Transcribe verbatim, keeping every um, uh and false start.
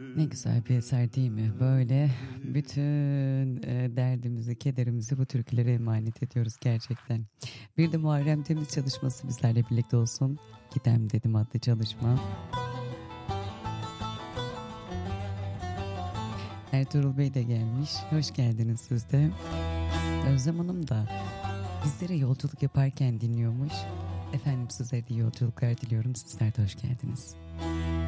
Ne güzel bir eser değil mi? Böyle bütün e, derdimizi, kederimizi bu türkülere emanet ediyoruz gerçekten. Bir de Muharrem Temiz çalışması bizlerle birlikte olsun. Gidem dedim adlı çalışma. Ertuğrul Bey de gelmiş. Hoş geldiniz siz de. Özlem Hanım da bizlere yolculuk yaparken dinliyormuş. Efendim sizlere de yolculuklar diliyorum. Sizler de hoş geldiniz.